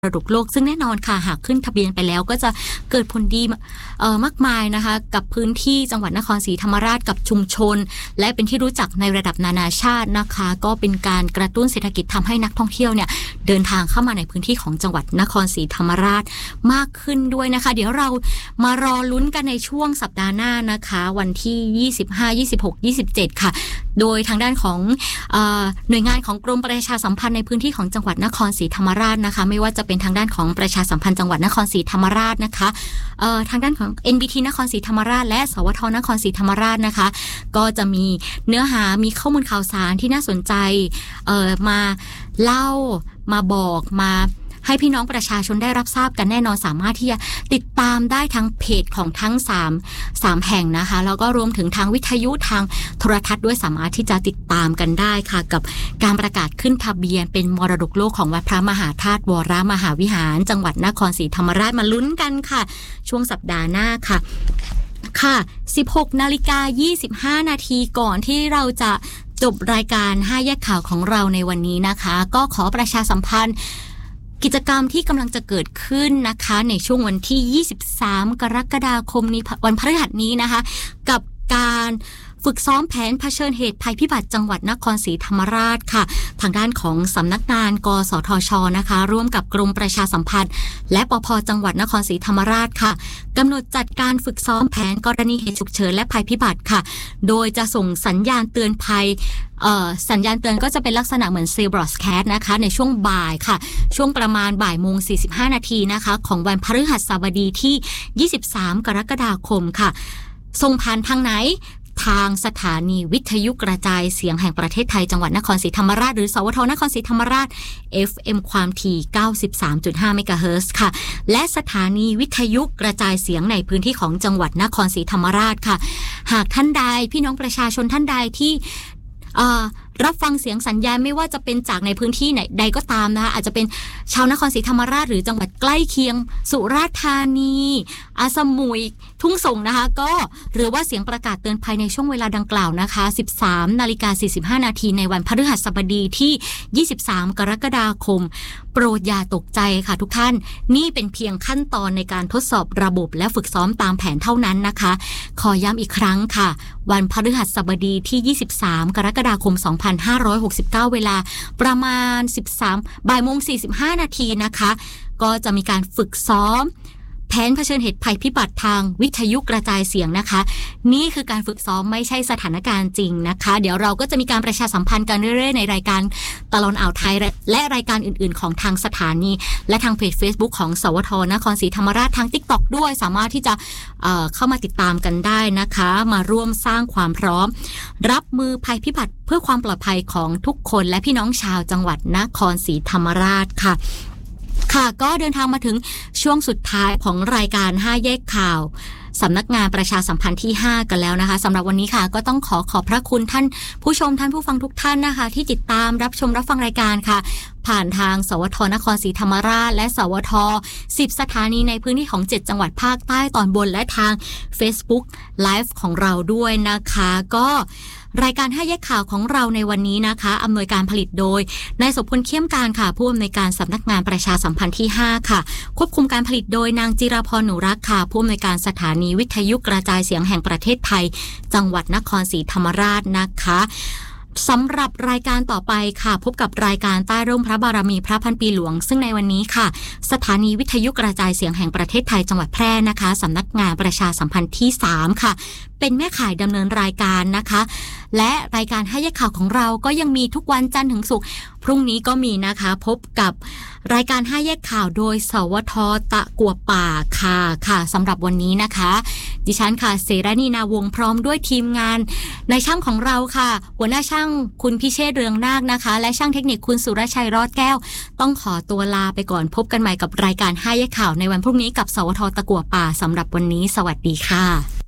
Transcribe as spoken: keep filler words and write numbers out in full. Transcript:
มรดกโลกซึ่งแน่นอนค่ะหากขึ้นทะเบียนไปแล้วก็จะเกิดผลดีเอ่อมากมายนะคะกับพื้นที่จังหวัดนครศรีธรรมราชกับชุมชนและเป็นที่รู้จักในระดับนานาชาตินะคะก็เป็นการกระตุ้นเศรษฐกิจทำให้นักท่องเที่ยวเนี่ยเดินทางเข้ามาในพื้นที่ของจังหวัดนครศรีธรรมราชมากขึ้นด้วยนะคะเดี๋ยวเรามารอลุ้นกันในช่วงสัปดาห์หน้านะคะวันที่ยี่สิบห้า ยี่สิบหก ยี่สิบเจ็ดค่ะโดยทางด้านของเอ่อหน่วยงานของกรมประชาสัมพันธ์ในพื้นที่ของจังหวัดนครศรีธรรมราชนะคะไม่ว่าจะเป็นทางด้านของประชาสัมพันธ์จังหวัดนครศรีธรรมราชนะคะเอ่อทางด้านของ เอ็น บี ที นครศรีธรรมราชและสวทนครศรีธรรมราชนะคะก็จะมีเนื้อหามีข้อมูลข่าวสารที่น่าสนใจเอ่อมาเล่ามาบอกมาให้พี่น้องประชาชนได้รับทราบกันแน่นอนสามารถที่จะติดตามได้ทั้งเพจของทั้ง3 3แห่งนะคะแล้วก็รวมถึงทางวิทยุทางโทรทัศน์ด้วยสามารถที่จะติดตามกันได้ค่ะกับการประกาศขึ้นทะเบียนเป็นมรดกโลกของวัดพระมหาธาตุวรมหาวิหารจังหวัดนครศรีธรรมราชมาลุ้นกันค่ะช่วงสัปดาห์หน้าค่ะค่ะ สิบหกนาฬิกายี่สิบห้านาทีก่อนที่เราจะจบรายการห้าแยกข่าวของเราในวันนี้นะคะก็ขอประชาสัมพันธ์กิจกรรมที่กำลังจะเกิดขึ้นนะคะในช่วงวันที่ยี่สิบสามกรกฎาคมนี้วันพฤหัสนี้นะคะกับการฝึกซ้อมแผนเผชิญเหตุภัยพิบัติจังหวัดนครศรีธรรมราชค่ะทางด้านของสำนักงานกสทช.นะคะร่วมกับกรมประชาสัมพันธ์และปภ.จังหวัดนครศรีธรรมราชค่ะกำหนดจัดการฝึกซ้อมแผนกรณีเหตุฉุกเฉินและภัยพิบัติค่ะโดยจะส่งสัญญาณเตือนภัยเอ่อสัญญาณเตือนก็จะเป็นลักษณะเหมือนเซลล์บรอดแคสต์นะคะในช่วงบ่ายค่ะช่วงประมาณบ่ายโมงสี่สิบห้านาทีนะคะของวันพฤหัสบดีที่ยี่สิบสามกรกฎาคมค่ะส่งผ่านทางไหนทางสถานีวิทยุกระจายเสียงแห่งประเทศไทยจังหวัดนครศรีธรรมราชหรือสวทนครศรีธรรมราช เอฟ เอ็ม ความถี่ เก้าสิบสามจุดห้า เมกะเฮิรตซ์ค่ะและสถานีวิทยุกระจายเสียงในพื้นที่ของจังหวัดนครศรีธรรมราชค่ะหากท่านใดพี่น้องประชาชนท่านใดที่รับฟังเสียงสัญญาณไม่ว่าจะเป็นจากในพื้นที่ไหนใดก็ตามนะคะอาจจะเป็นชาวนครศรีธรรมราชหรือจังหวัดใกล้เคียงสุราษฎร์ธานีอาสมุยทุ่งสงนะคะก็หรือว่าเสียงประกาศเตือนภัยในช่วงเวลาดังกล่าวนะคะ สิบสามนาฬิกาสี่สิบห้านาทีในวันพฤหัสบดีที่ยี่สิบสามกรกฎาคมโปรดอย่าตกใจค่ะทุกท่านนี่เป็นเพียงขั้นตอนในการทดสอบระบบและฝึกซ้อมตามแผนเท่านั้นนะคะขอย้ำอีกครั้งค่ะวันพฤหัสบดีที่ยี่สิบสามกรกฎาคมสองพันห้าร้อยหกสิบเก้าเวลาประมาณสิบสามบ่ายโมงสี่สิบห้านาทีนะคะก็จะมีการฝึกซ้อมแผนเผชิญเหตุภัยพิบัติทางวิทยุกระจายเสียงนะคะนี่คือการฝึกซ้อมไม่ใช่สถานการณ์จริงนะคะเดี๋ยวเราก็จะมีการประชาสัมพันธ์กันเรื่อยๆในรายการตลอดอ่าวไทยและรายการอื่นๆของทางสถานีและทางเพจ Facebook ของสวทนครศรีธรรมราชทาง TikTok ด้วยสามารถที่จะเอ่อเข้ามาติดตามกันได้นะคะมาร่วมสร้างความพร้อมรับมือภัยพิบัติเพื่อความปลอดภัยของทุกคนและพี่น้องชาวจังหวัดนครศรีธรรมราชค่ะค่ะก็เดินทางมาถึงช่วงสุดท้ายของรายการห้าแยกข่าวสำนักงานประชาสัมพันธ์ที่ห้ากันแล้วนะคะสำหรับวันนี้ค่ะก็ต้องขอขอบพระคุณท่านผู้ชมท่านผู้ฟังทุกท่านนะคะที่ติดตามรับชมรับฟังรายการค่ะผ่านทางสวทนครศรีธรรมราชและสวทสิบสถานีในพื้นที่ของเจ็ดจังหวัดภาคใต้ตอนบนและทาง Facebook Live ของเราด้วยนะคะก็รายการห้าแยกข่าวของเราในวันนี้นะคะอำนวยการผลิตโดยนายสมพลเขี้ยมการค่ะผู้อำนวยการสำนักงานประชาสัมพันธ์ที่ห้าค่ะควบคุมการผลิตโดยนางจิราพรหนูรักค่ะผู้อำนวยการสถานีวิทยุกระจายเสียงแห่งประเทศไทยจังหวัดนครศรีธรรมราชนะคะสำหรับรายการต่อไปค่ะพบกับรายการใต้ร่มพระบารมีพระพันปีหลวงซึ่งในวันนี้ค่ะสถานีวิทยุกระจายเสียงแห่งประเทศไทยจังหวัดแพร่นะคะสำนักงานประชาสัมพันธ์ที่สามค่ะเป็นแม่ข่ายดำเนินรายการนะคะและรายการห้าแยกข่าวของเราก็ยังมีทุกวันจันทร์ถึงศุกร์พรุ่งนี้ก็มีนะคะพบกับรายการห้าแยกข่าวโดยสวทตะกัวป่าค่ะค่ะสำหรับวันนี้นะคะดิฉันค่ะเสรณีนาวงศ์พร้อมด้วยทีมงานในช่างของเราค่ะหัวหน้าช่างคุณพิเชษฐ์เรืองนาคนะคะและช่างเทคนิคคุณสุรชัยรอดแก้วต้องขอตัวลาไปก่อนพบกันใหม่กับรายการห้าแยกข่าวในวันพรุ่งนี้กับสวทตะกัวป่าสำหรับวันนี้สวัสดีค่ะ